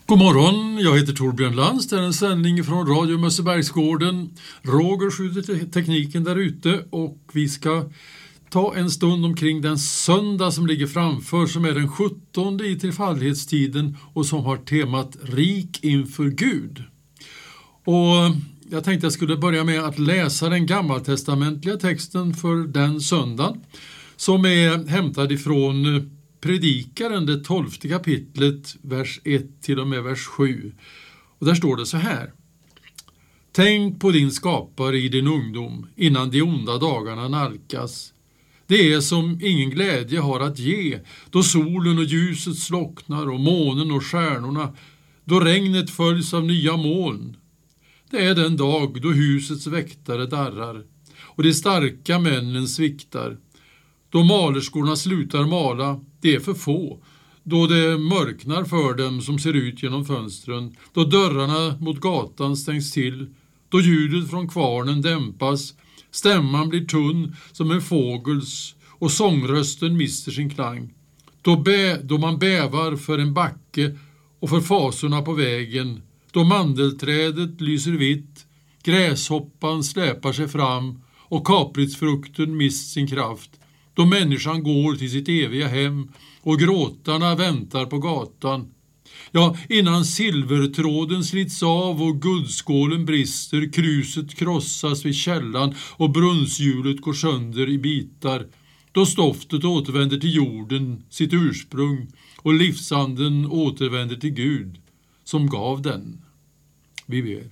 God morgon, jag heter Torbjörn Lantz. Det är en sändning från Radio Mössebergsgården. Roger skjuter tekniken där ute och vi ska ta en stund omkring den söndag som ligger framför, som är den 17:e i trefaldighetstiden och som har temat Rik inför Gud. Och jag tänkte jag skulle börja med att läsa den gammaltestamentliga texten för den söndagen, som är hämtad ifrån Predikaren, det 12:e kapitlet, vers 1 till och med vers 7. Och där står det så här: Tänk på din skapare i din ungdom, innan de onda dagarna nalkas. Det är som ingen glädje har att ge, då solen och ljuset slocknar och månen och stjärnorna, då regnet följs av nya moln. Det är den dag då husets väktare darrar och de starka männen sviktar. Då malerskorna slutar mala, det är för få. Då det mörknar för dem som ser ut genom fönstren. Då dörrarna mot gatan stängs till. Då ljudet från kvarnen dämpas. Stämman blir tunn som en fågels och sångrösten mister sin klang. Då man bävar för en backe och för fasorna på vägen. Då mandelträdet lyser vitt. Gräshoppan släpar sig fram och kapritsfrukten mist sin kraft. Då människan går till sitt eviga hem och gråtarna väntar på gatan. Ja, innan silvertråden slits av och guldskålen brister, kruset krossas vid källan och brunshjulet går sönder i bitar. Då stoftet återvänder till jorden, sitt ursprung, och livsanden återvänder till Gud som gav den. Vi ber.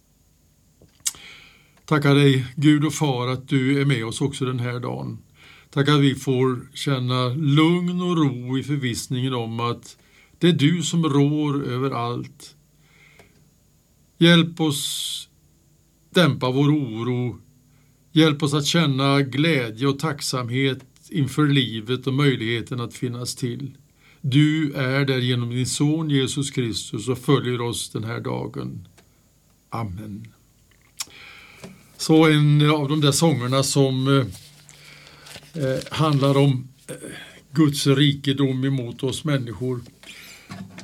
Tackar dig, Gud och Far, att du är med oss också den här dagen. Tack att vi får känna lugn och ro i förvissningen om att det är du som rår över allt. Hjälp oss dämpa vår oro. Hjälp oss att känna glädje och tacksamhet inför livet och möjligheten att finnas till. Du är där genom din son Jesus Kristus och följer oss den här dagen. Amen. Så en av de där sångerna som handlar om Guds rikedom emot oss människor.